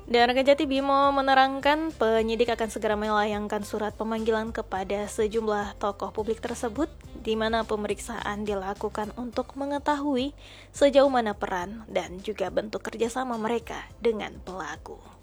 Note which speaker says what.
Speaker 1: Dan rekan Jati Bimo menerangkan penyidik akan segera melayangkan surat pemanggilan kepada sejumlah tokoh publik tersebut, di mana pemeriksaan dilakukan untuk mengetahui sejauh mana peran dan juga bentuk kerjasama mereka dengan pelaku.